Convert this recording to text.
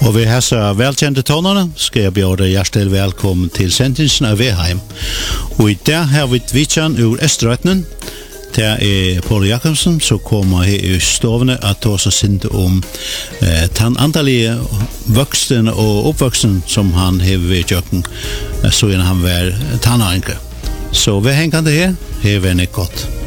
Og vi har så velkjente tonerne, skal jeg bjøre hjertelig velkommen til sendingen av Veheim. Og i dag har vi Tvitsjan ur Estrøtnen. Det Paul Jakobsen, som kommer her i stovene at ta seg sinte om den antallige voksten og oppvoksten som han har ved Jøkken, så gjerne han var tannanke. Så vi henger det her, her er det godt.